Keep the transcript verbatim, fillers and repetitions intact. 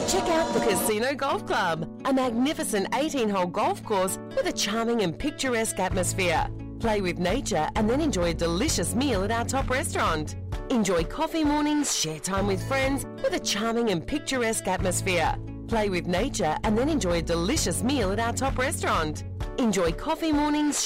Check out the Casino Golf Club, a magnificent eighteen-hole golf course with a charming and picturesque atmosphere. Play with nature and then enjoy a delicious meal at our top restaurant. Enjoy coffee mornings, share time with friends with a charming and picturesque atmosphere. Play with nature and then enjoy a delicious meal at our top restaurant. Enjoy coffee mornings,